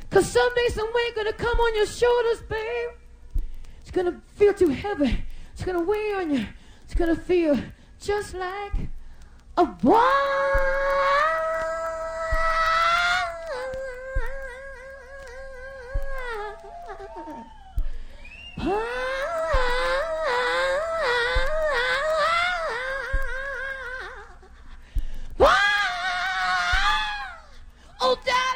Because someday some weight gonna come on your shoulders, babe. It's gonna feel too heavy. It's gonna weigh on you. It's gonna feel just like a boy.